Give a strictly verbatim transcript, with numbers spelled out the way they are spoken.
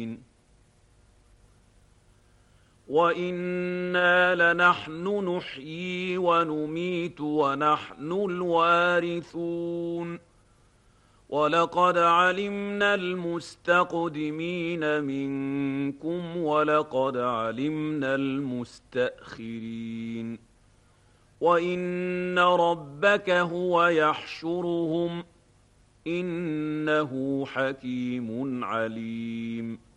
وَإِنَّا لَنَحْنُ نُحْيِي وَنُمِيتُ وَنَحْنُ الْوَارِثُونَ وَلَقَدْ عَلِمْنَا الْمُسْتَقْدِمِينَ مِنكُمْ وَلَقَدْ عَلِمْنَا الْمُسْتَأْخِرِينَ وَإِنَّ رَبَّكَ هُوَ يَحْشُرُهُمْ إِنَّهُ حَكِيمٌ عَلِيمٌ